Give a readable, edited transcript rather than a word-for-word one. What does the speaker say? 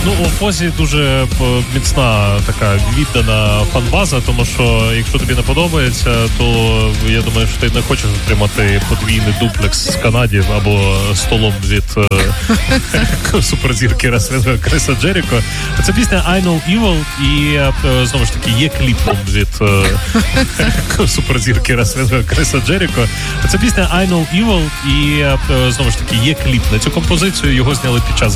Ну, у Фозі дуже міцна така віддана фан-база, тому що якщо тобі не подобається, то я думаю, що ти не хочеш отримати подвійний дуплекс з Канадів або столом від суперзірки реслінгу Криса Джеріко. Це пісня I Know Evil, і знову ж таки є кліпом від суперзірки реслінгу Криса Джеріко. Це пісня I Know Evil, і знову ж таки є кліп на цю композицію. Його зняли під час